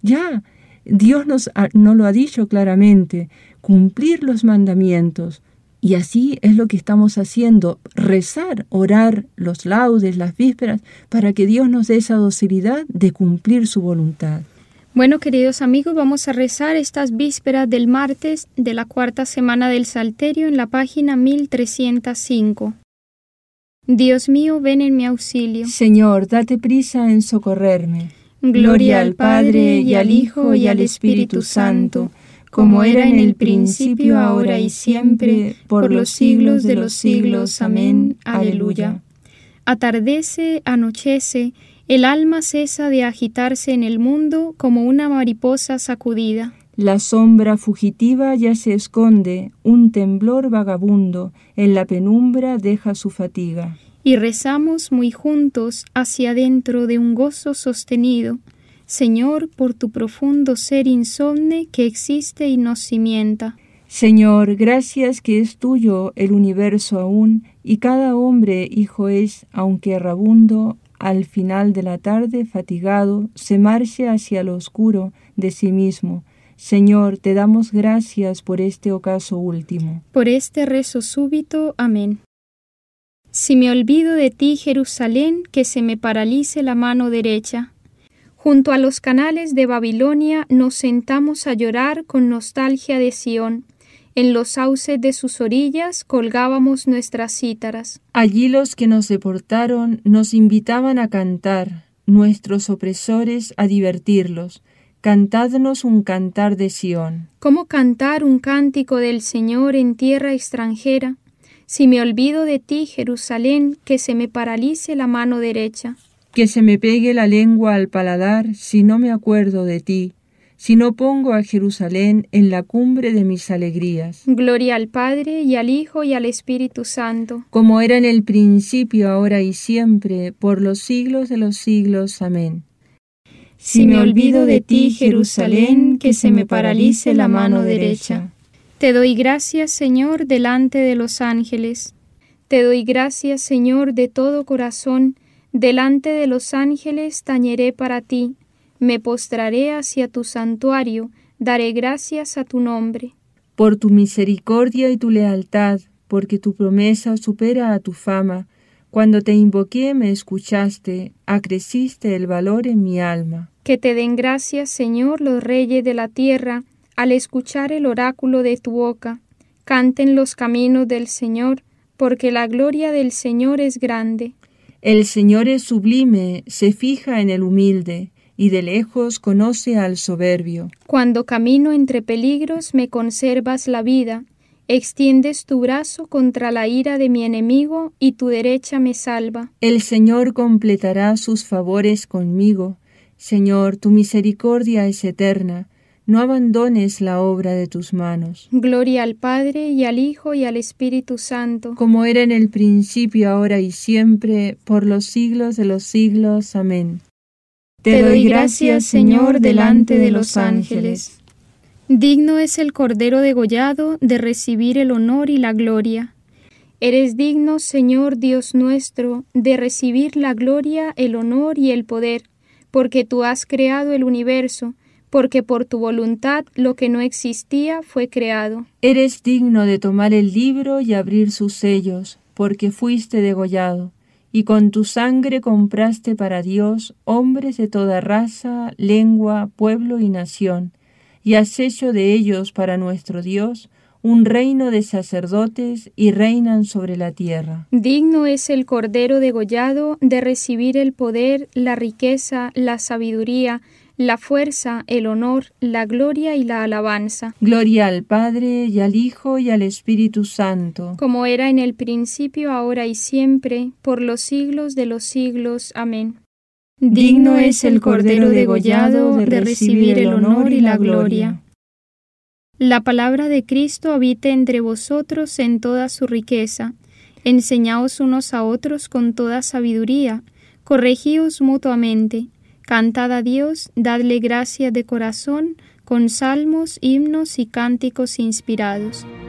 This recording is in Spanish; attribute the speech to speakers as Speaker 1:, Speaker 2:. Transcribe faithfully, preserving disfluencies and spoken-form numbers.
Speaker 1: Ya, Dios nos, nos lo ha dicho claramente, cumplir los mandamientos. Y así es lo que estamos haciendo, rezar, orar los laudes, las vísperas, para que Dios nos dé esa docilidad de cumplir su voluntad.
Speaker 2: Bueno, queridos amigos, vamos a rezar estas vísperas del martes de la cuarta semana del Salterio en la página mil trescientos cinco. Dios mío, ven en mi auxilio.
Speaker 1: Señor, date prisa en socorrerme.
Speaker 2: Gloria al Padre, y al Hijo, y al Espíritu Santo, como era en el principio, ahora y siempre, por los siglos de los siglos. Amén. Aleluya. Atardece, anochece, el alma cesa de agitarse en el mundo como una mariposa sacudida.
Speaker 1: La sombra fugitiva ya se esconde, un temblor vagabundo en la penumbra deja su fatiga.
Speaker 2: Y rezamos muy juntos hacia adentro de un gozo sostenido, Señor, por tu profundo ser insomne que existe y nos cimienta.
Speaker 1: Señor, gracias que es tuyo el universo aún, y cada hombre hijo es, aunque errabundo, al final de la tarde fatigado, se marcha hacia lo oscuro de sí mismo. Señor, te damos gracias por este ocaso último.
Speaker 2: Por este rezo súbito. Amén. Si me olvido de ti, Jerusalén, que se me paralice la mano derecha. Junto a los canales de Babilonia nos sentamos a llorar con nostalgia de Sión. En los sauces de sus orillas colgábamos nuestras cítaras.
Speaker 1: Allí los que nos deportaron nos invitaban a cantar, nuestros opresores a divertirlos. Cantadnos un cantar de Sión.
Speaker 2: ¿Cómo cantar un cántico del Señor en tierra extranjera? Si me olvido de ti, Jerusalén, que se me paralice la mano derecha.
Speaker 1: Que se me pegue la lengua al paladar si no me acuerdo de ti, si no pongo a Jerusalén en la cumbre de mis alegrías.
Speaker 2: Gloria al Padre, y al Hijo, y al Espíritu Santo.
Speaker 1: Como era en el principio, ahora y siempre, por los siglos de los siglos. Amén.
Speaker 2: Si me olvido de ti, Jerusalén, que se me paralice la mano derecha. Te doy gracias, Señor, delante de los ángeles. Te doy gracias, Señor, de todo corazón. Delante de los ángeles tañeré para ti. Me postraré hacia tu santuario, daré gracias a tu nombre.
Speaker 1: Por tu misericordia y tu lealtad, porque tu promesa supera a tu fama. Cuando te invoqué me escuchaste, acreciste el valor en mi alma.
Speaker 2: Que te den gracias, Señor, los reyes de la tierra, al escuchar el oráculo de tu boca. Canten los caminos del Señor, porque la gloria del Señor es grande.
Speaker 1: El Señor es sublime, se fija en el humilde, y de lejos conoce al soberbio.
Speaker 2: Cuando camino entre peligros me conservas la vida, extiendes tu brazo contra la ira de mi enemigo, y tu derecha me salva.
Speaker 1: El Señor completará sus favores conmigo. Señor, tu misericordia es eterna, no abandones la obra de tus manos.
Speaker 2: Gloria al Padre, y al Hijo, y al Espíritu Santo.
Speaker 1: Como era en el principio, ahora y siempre, por los siglos de los siglos. Amén.
Speaker 2: Te doy gracias, Señor, delante de los ángeles. Digno es el Cordero degollado de recibir el honor y la gloria. Eres digno, Señor Dios nuestro, de recibir la gloria, el honor y el poder, porque tú has creado el universo, porque por tu voluntad lo que no existía fue creado.
Speaker 1: Eres digno de tomar el libro y abrir sus sellos, porque fuiste degollado, y con tu sangre compraste para Dios hombres de toda raza, lengua, pueblo y nación, y has hecho de ellos para nuestro Dios un reino de sacerdotes y reinan sobre la tierra.
Speaker 2: Digno es el Cordero degollado de recibir el poder, la riqueza, la sabiduría, la fuerza, el honor, la gloria y la alabanza.
Speaker 1: Gloria al Padre, y al Hijo, y al Espíritu Santo.
Speaker 2: Como era en el principio, ahora y siempre, por los siglos de los siglos. Amén. Digno es el Cordero degollado de recibir el honor y la gloria. La palabra de Cristo habite entre vosotros en toda su riqueza. Enseñaos unos a otros con toda sabiduría. Corregíos mutuamente. Cantad a Dios, dadle gracias de corazón, con salmos, himnos y cánticos inspirados.